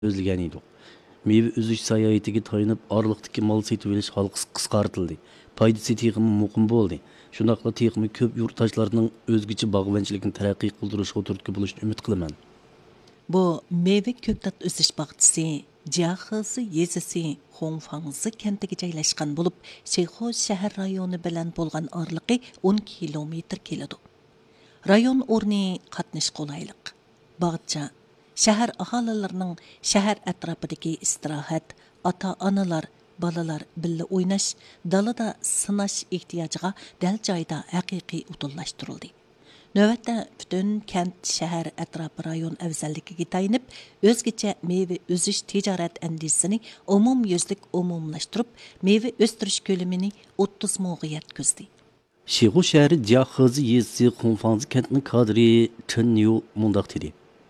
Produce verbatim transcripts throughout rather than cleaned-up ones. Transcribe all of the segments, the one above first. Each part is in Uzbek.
özlegan edik. Meyve üzüş sayohatiga tayanib, oraliqdagi mal setib olish halqisi qisqartirildi. Foydasi texmi muqim bo'ldi. Shundaqla texmi ko'p yurtdoshlarning o'zgacha bog'vanchilikni taraqqiy qildirishga turtki bo'lishini umid qilaman. Bu meyve ko'ktat o'sish bog'chisi Jiaxisi yezisi Hongfangzi kentiga joylashgan bo'lib, Sheyxu shahar rayoni bilan bo'lgan oraliqi o'n kilometr keladi. Rayon o'rni qatnash qulaylik. Bog'cha shahar aholilarining shahar atrofidagi istirohat, ota-onalar, balalar billa o'ynash, dalada sinash ehtiyojiga dal joyda haqiqiy utullashtirildi. Növətdə bütün kənd, şəhər, ətrafı rayon əvzəllikiga tayinib, özgəçə meyve özüş ticarət əndisini umum yüzlük umumlaşdırıb, meyve östürüş kölümünü o'ttiz moğa yetkizdi. Şiğu şəhəri Jiaxisi yezisi Hongfangzi kentinin kadri Chen Niu mundaq dedi.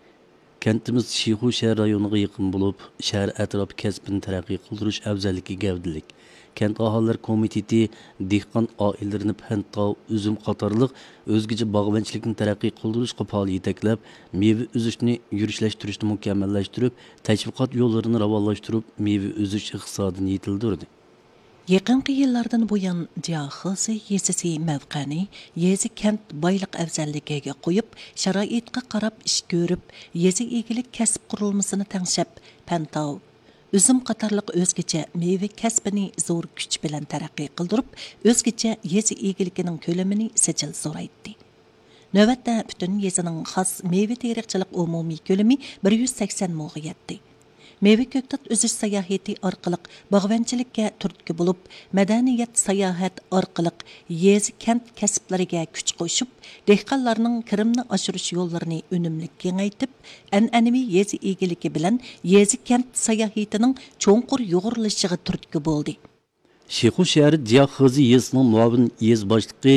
Kentimiz Şiğu şəhər rayonuna yaxın bo'lib, şəhər ətrafı kəsbini tərəqqi qıldırış əvzəlliki gavdilik. Kent aholilari komiteti dehqon oilalarini panta, üzüm qatorliq o'zgacha bog'vanchilikni taraqqiy qildirishga faol yetaklab, meva o'zishni yurishlashtiriishni mukammallashtirib, tashviqot yo'llarini ravonlashtirib, meva o'zish iqtisodini yetildirdi. Yaqinqi yillardan buyon Jiaxisi yezisi mavqani yezi kent boyliq afzalligiga qo'yib, sharoitga qarab ish ko'rib, yezi egilik kasb qurilmasini tangshab, panta Üzüm qatarlıq özgəçə meyve kəsbini zor güç bilan tərəqqi qıldırıb, özgəçə yezi egilikinin köləmini səcil zoraytdı. Növətdə bütün yezinin xas meyve teriqçilik umumi köləmi bir yuz sakson moğa yetdi. Meyve köktat özüş sayahati orqaliq bog'vanchilikka turtki bo'lib, madaniyat sayohat orqaliq yezi kent kasblariga kuch qo'shib, dehqonlarning kirimni oshirish yo'llarini unumli kengaytib, an'anaviy yezi egiligi bilan yezi kent sayohatining cho'nqur yo'g'irilishiga turtki bo'ldi. Shixu shahri Jiaxisi yezisining muavin yez boshlig'i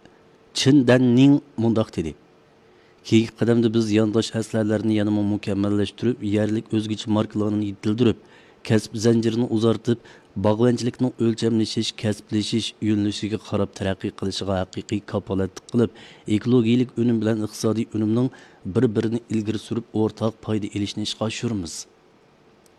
Chen Danning mundaq dedi. Keyingi qadamda biz yondosh aslarlarni yanama mukammallashtirib, yerlik o'zgacha markalarni yetildirib, kasb zanjirini uzartib, bog'vanchilikning o'lchamlashish, kasblashish yo'nalishiga qarab taraqqiy qilishiga haqiqiy kapolatlik qilib, ekologik unum bilan iqtisodiy unumning bir-birini ilgari surib, o'rtaq foyda olishni ishga oshiramiz.